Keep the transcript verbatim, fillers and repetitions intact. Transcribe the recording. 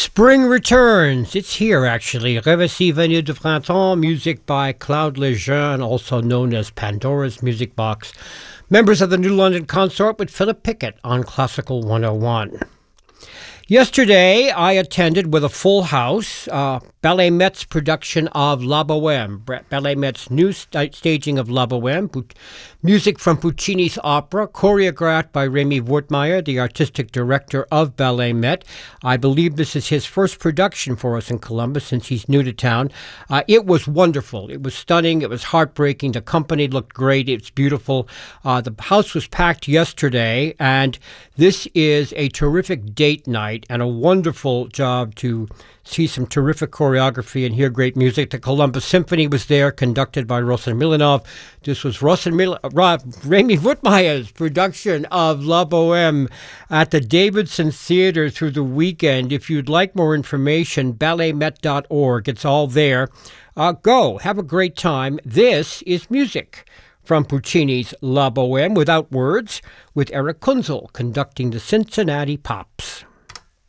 Spring returns. It's here, actually. Réveillé venu de printemps, music by Claude Lejeune, also known as Pandora's Music Box. Members of the New London Consort with Philip Pickett on Classical one oh one. Yesterday, I attended with a full house uh, Ballet Met's production of La Bohème, Ballet Met's new st- staging of La Bohème, Pu- music from Puccini's opera, choreographed by Rémy Wortmeyer, the artistic director of Ballet Met. I believe this is his first production for us in Columbus since he's new to town. Uh, it was wonderful. It was stunning. It was heartbreaking. The company looked great. It's beautiful. Uh, the house was packed yesterday, and this is a terrific date night and a wonderful job to see some terrific choreography and hear great music. The Columbus Symphony was there, conducted by Rosen Milanov. This was Rosen Mil- Ra- Rémy Wortmeyer's production of La Bohème at the Davidson Theater through the weekend. If you'd like more information, ballet met dot org. It's all there. Uh, go. Have a great time. This is music from Puccini's La Bohème without words, with Eric Kunzel conducting the Cincinnati Pops.